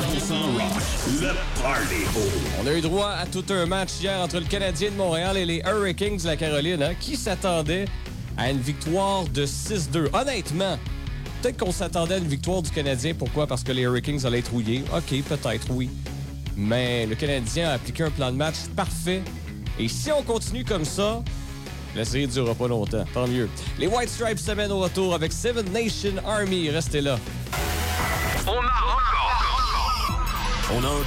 rock, le Party Hall. On a eu droit à tout un match hier entre le Canadien de Montréal et les Hurricanes de la Caroline, hein, qui s'attendaient à une victoire de 6-2. Honnêtement, peut-être qu'on s'attendait à une victoire du Canadien. Pourquoi? Parce que les Hurricanes allaient être rouillés. OK, peut-être, oui. Mais le Canadien a appliqué un plan de match parfait. Et si on continue comme ça, la série ne durera pas longtemps. Tant mieux. Les White Stripes se mènent au retour avec Seven Nation Army. Restez là. On a